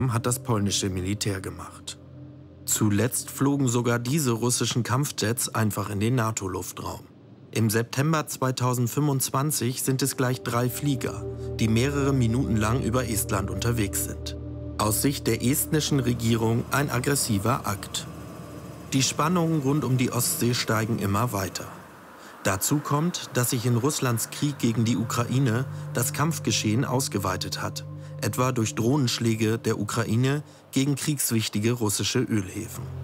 hat das polnische Militär gemacht. Zuletzt flogen sogar diese russischen Kampfjets einfach in den NATO-Luftraum. Im September 2025 sind es gleich 3 Flieger, die mehrere Minuten lang über Estland unterwegs sind. Aus Sicht der estnischen Regierung ein aggressiver Akt. Die Spannungen rund um die Ostsee steigen immer weiter. Dazu kommt, dass sich in Russlands Krieg gegen die Ukraine das Kampfgeschehen ausgeweitet hat, etwa durch Drohnenschläge der Ukraine gegen kriegswichtige russische Ölhäfen.